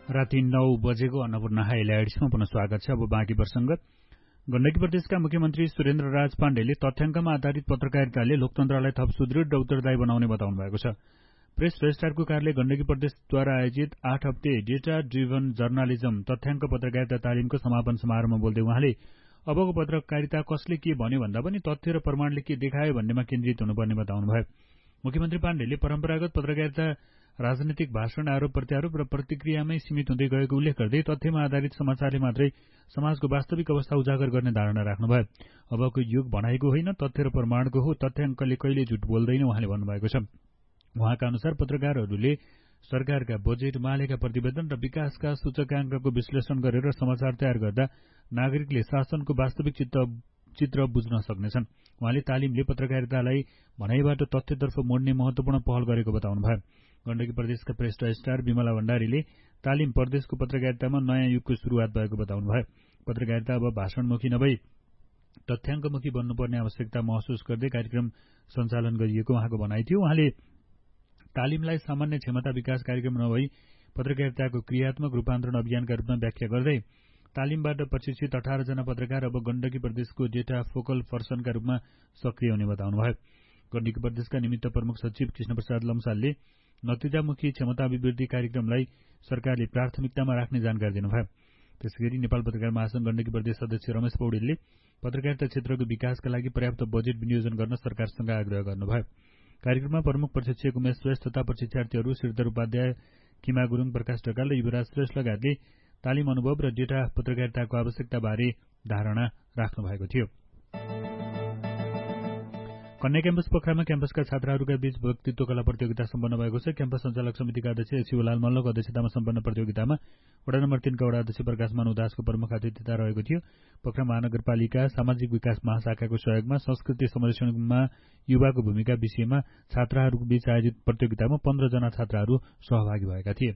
राति 9 बजेको अन्नपूर्ण हाइलाइट्समा पुनः स्वागत छ। अब बाँकी प्रसंग। गण्डकी प्रदेशका मुख्यमन्त्री सुरेन्द्र राज पाण्डेले तथ्याङ्कमा आधारित पत्रकारिताले लोकतन्त्रलाई थप सुदृढ र उत्तरदायी बनाउने बताउनु भएको छ। प्रेस रजिस्ट्रारको कार्यालय गण्डकी प्रदेशद्वारा आयोजित 8 हप्ते डेटा ड्रिभन जर्नालिजम तथ्याङ्क पत्रकारिता तालिमको समापन समारोहमा बोल्दै उहाँले अबको पत्रकारिता कसले के भन्यो भन्दा पनि तथ्य र प्रमाणले के देखायो भन्नेमा केन्द्रित हुनुपर्ने बताउनुभयो। मुख्यमन्त्री पाण्डेले परम्परागत पत्रकारिता राजनीतिक भाषण, आरोप प्रत्यारोप र प्रतिक्रियामै सीमित हुँदै गएको उल्लेख गर्दै तथ्यमा आधारित समाचारले मात्रै समाजको वास्तविक अवस्था उजागर गर्ने धारणा राख्नुभयो। अबको युग भनाइको होइन, तथ्य र प्रमाणको हो। तथ्याङ्कले कहिले झुट बोल्दैन उहाँले भन्नुभएको छ। उहाँका अनुसार पत्रकारहरूले सरकारका बजेट, मालेका प्रतिवेदन र विकासका सूचकाङ्कको विश्लेषण गरेर समाचार तयार गर्दा नागरिकले शासनको वास्तविक चित्र बुझ्न सक्नेछन्। उहाँले तालिमले पत्रकारितालाई भनाइबाट तथ्यतर्फ मोड्ने महत्वपूर्ण पहल गरेको बताउनुभयो। गण्डकी प्रदेशका प्रेस रजिस्ट्रार विमला भण्डारीले तालिम प्रदेशको पत्रकारितामा नयाँ युगको सुरुवात भएको बताउनुभयो। पत्रकारिता अब भाषणमुखी नभई तथ्याङ्कमुखी बन्नुपर्ने आवश्यकता महसुस गर्दै कार्यक्रम सञ्चालन गरिएको उहाँको भनाइ थियो। उहाँले तालिमलाई सामान्य क्षमता विकास कार्यक्रम नभई पत्रकारिताको क्रियात्मक रूपान्तरण अभियानका रूपमा व्याख्या गर्दै तालिमबाट प्रशिक्षित 18 जना पत्रकार अब गण्डकी प्रदेशको डेटा फोकल पर्सनका रूपमा सक्रिय हुने बताउनुभयो। गण्डकी प्रदेशका निमित्त प्रमुख सचिव कृष्णप्रसाद लम्सालले नतिजामुखी क्षमता अभिवृद्धि कार्यक्रमलाई सरकारले प्राथमिकतामा राख्ने जानकारी दिनुभयो। त्यसैगरी नेपाल पत्रकार महासंघ गण्डकी प्रदेश अध्यक्ष रमेश पौडेलले पत्रकारिता क्षेत्रको विकासका लागि पर्याप्त बजेट विनियोजन गर्न सरकारसँग आग्रह गर्नुभयो। कार्यक्रममा प्रमुख प्रशिक्षक उमेश श्रेष्ठ तथा प्रशिक्षार्थीहरू श्रीधर उपाध्याय, किमा गुरुङ, प्रकाश ढकाल र युवराज श्रेष्ठ लगायतले तालिम अनुभव र डेटा पत्रकारिताको आवश्यकताबारे धारणा राख्नु भएको थियो। कन्या क्याम्पस पोखरामा क्याम्पसका छात्राहरूका बीच वक्तृत्व कला प्रतियोगिता सम्पन्न भएको छ। क्याम्पस सञ्चालक समितिका अध्यक्ष शिवलाल मल्लको अध्यक्षतामा सम्पन्न प्रतियोगितामा वडा नम्बर 3 का वडा अध्यक्ष प्रकाशमान उदासको प्रमुख अतिथिता रहेको थियो। पोखरा महानगरपालिका सामाजिक विकास महाशाखाको सहयोगमा संस्कृति संरक्षणमा युवाको भूमिका विषयमा छात्राहरूको बीच आयोजित प्रतियोगितामा 15 जना छात्राहरू सहभागी भएका थिए।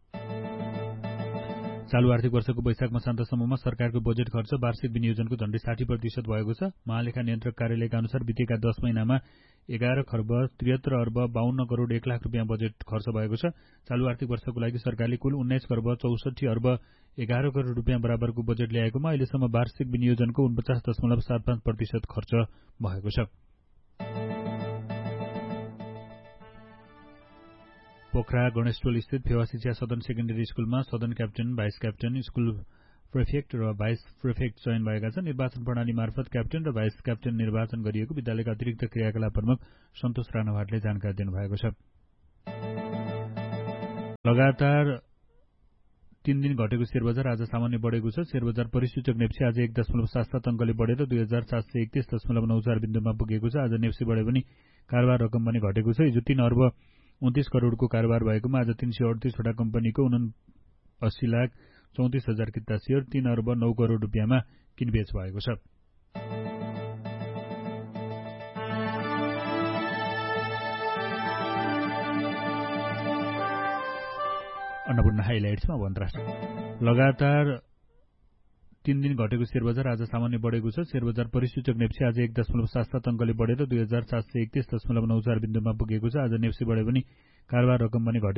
चालू आर्थिक वर्षको वैशाख मसान्तसम्ममा सरकारको बजेट खर्च वार्षिक विनियोजनको झण्डै 60% भएको छ। महालेखा नियन्त्रक कार्यालयका अनुसार बितेका 10 महिनामा 11 खर्ब 73 अर्ब 52 करोड़ 1 लाख रुपियाँ बजेट खर्च भएको छ। चालू आर्थिक वर्षको लागि सरकारले कुल 19 खर्ब 64 अर्ब 11 करोड़ रुपियाँ बराबरको बजेट ल्याएकोमा अहिलेसम्म वार्षिक विनियोजनको 49.75% खर्च भएको छ। पोखरा गणेशटोल स्थित फेवा शिक्षा सदन सेकेन्डरी स्कूलमा सदन captain, vice captain, school prefect र भाइस प्रिफेक्ट चयन भएका छन्। निर्वाचन प्रणाली मार्फत क्याप्टेन र भाइस क्याप्टेन निर्वाचन गरिएको विद्यालयका अतिरिक्त क्रियाकलाप प्रमुख सन्तोष राणा भाटले जानकारी दिनुभएको छ। लगातार 3 दिन घटेको शेयर बजार आज सामान्य बढेको छ। शेयर बजार परिसूचक नेप्सी आज 1.77 अङ्कले बढेर 2731.94 बिन्दुमा पुगेको छ। आज नेप्सी बढे पनि कारोबार रकम पनि घटेको छ। हिजो 3 अर्ब 29 करोड़को कारोबार भएकोमा आज 338 वटा कम्पनीको 79,34,000 किता शेयर 3 अर्ब 9 करोड़ रुपियाँमा किनबेच भएको छ। अन्नपूर्ण हाइलाइट्समा अन्तर्राष्ट्रिय। लगातार 3 दिन घटेको शेयर बजार आज सामान्य बढेको छ। शेयर बजार परिसूचक नेप्सी आज 1.77 अङ्कले बढेर 2731.94 बिन्दुमा पुगेको छ। आज नेप्सी बढे पनि कारोबार रकम पनि घटेको